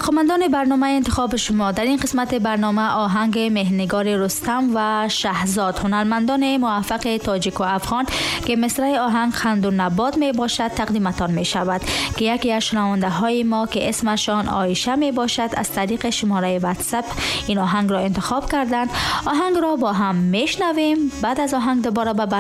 علاقمندان برنامه انتخاب شما، در این قسمت برنامه آهنگ مهنگار رستم و شهزاد، هنرمندان موفق تاجیک و افغان که مصرع آهنگ خندون نبات می باشد تقدیمتان می شود که یکی از شنونده های ما که اسمشان عایشه می باشد از طریق شماره واتساپ این آهنگ را انتخاب کردند. آهنگ را با هم می شنویم. بعد از آهنگ دوباره به